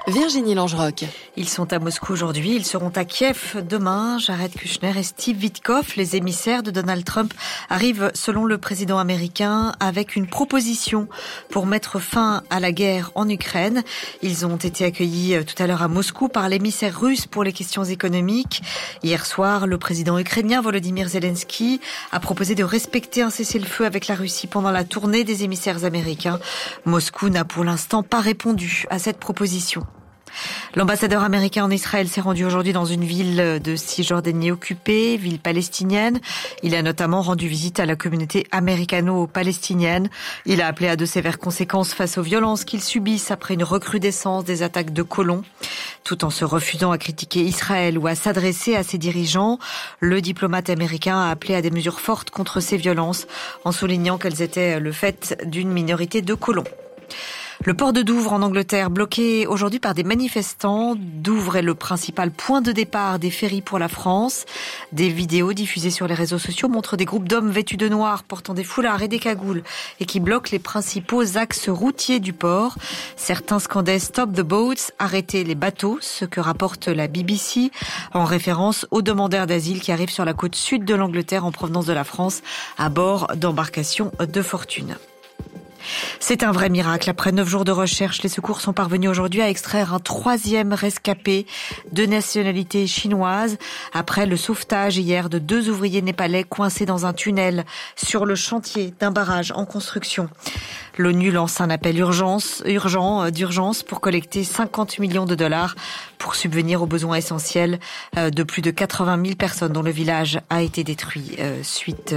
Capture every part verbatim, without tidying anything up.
Virginie Langeroc. Ils sont à Moscou aujourd'hui, ils seront à Kiev demain. Jared Kushner et Steve Witkoff, les émissaires de Donald Trump, arrivent selon le président américain avec une proposition pour mettre fin à la guerre en Ukraine. Ils ont été accueillis tout à l'heure à Moscou par l'émissaire russe pour les questions économiques. Hier soir, le président ukrainien Volodymyr Zelensky a proposé de respecter un cessez-le-feu avec la Russie pendant la tournée des émissaires américains. Moscou n'a pour l'instant pas répondu à cette proposition. L'ambassadeur américain en Israël s'est rendu aujourd'hui dans une ville de Cisjordanie occupée, ville palestinienne. Il a notamment rendu visite à la communauté américano-palestinienne. Il a appelé à de sévères conséquences face aux violences qu'ils subissent après une recrudescence des attaques de colons. Tout en se refusant à critiquer Israël ou à s'adresser à ses dirigeants, le diplomate américain a appelé à des mesures fortes contre ces violences, en soulignant qu'elles étaient le fait d'une minorité de colons. Le port de Douvres en Angleterre, bloqué aujourd'hui par des manifestants. Douvres est le principal point de départ des ferries pour la France. Des vidéos diffusées sur les réseaux sociaux montrent des groupes d'hommes vêtus de noir, portant des foulards et des cagoules, et qui bloquent les principaux axes routiers du port. Certains scandaient « Stop the boats », arrêtez les bateaux, ce que rapporte la B B C, en référence aux demandeurs d'asile qui arrivent sur la côte sud de l'Angleterre en provenance de la France, à bord d'embarcations de fortune. C'est un vrai miracle. Après neuf jours de recherche, les secours sont parvenus aujourd'hui à extraire un troisième rescapé de nationalité chinoise après le sauvetage hier de deux ouvriers népalais coincés dans un tunnel sur le chantier d'un barrage en construction. L'ONU lance un appel urgence, urgent, d'urgence pour collecter cinquante millions de dollars pour subvenir aux besoins essentiels de plus de quatre-vingt mille personnes dont le village a été détruit suite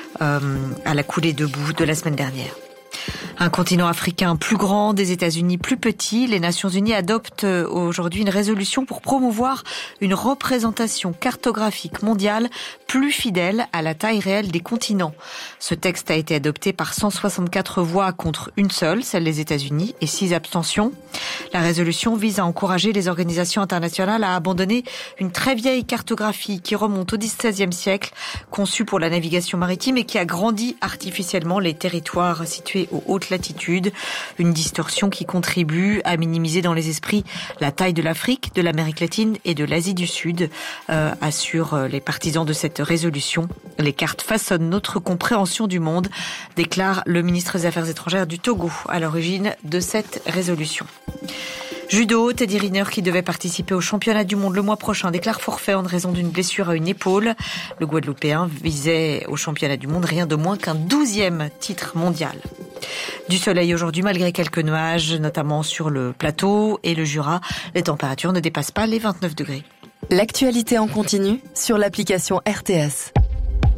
à la coulée de boue de la semaine dernière. Un continent africain plus grand, des États-Unis plus petits, les Nations Unies adoptent aujourd'hui une résolution pour promouvoir une représentation cartographique mondiale plus fidèle à la taille réelle des continents. Ce texte a été adopté par cent soixante-quatre voix contre une seule, celle des États-Unis, et six abstentions. La résolution vise à encourager les organisations internationales à abandonner une très vieille cartographie qui remonte au seizième siècle, conçue pour la navigation maritime et qui a grandi artificiellement les territoires situés aux hautes latitudes. Une distorsion qui contribue à minimiser dans les esprits la taille de l'Afrique, de l'Amérique latine et de l'Asie du Sud, euh, assurent les partisans de cette résolution. Les cartes façonnent notre compréhension du monde, déclare le ministre des Affaires étrangères du Togo à l'origine de cette résolution. Judo, Teddy Riner, qui devait participer au championnat du monde le mois prochain, déclare forfait en raison d'une blessure à une épaule. Le Guadeloupéen visait au championnat du monde rien de moins qu'un douzième titre mondial. Du soleil aujourd'hui malgré quelques nuages, notamment sur le plateau et le Jura. Les températures ne dépassent pas les vingt-neuf degrés. L'actualité en continu sur l'application R T S.